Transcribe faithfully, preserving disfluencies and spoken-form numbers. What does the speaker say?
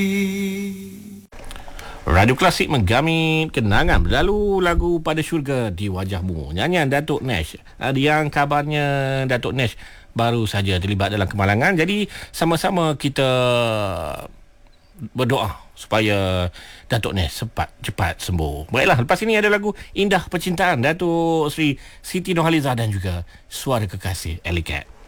Radio Klasik menggamit kenangan berlalu lagu Pada Syurga di Wajahmu. Nyanyian Datuk Nash. Ada yang kabarnya Datuk Nash baru saja terlibat dalam kemalangan. Jadi sama-sama kita berdoa supaya Datuk Nash cepat cepat sembuh. Baiklah, lepas ini ada lagu Indah Percintaan Datuk Sri Siti Nurhaliza dan juga Suara Kekasih Ellie Cat.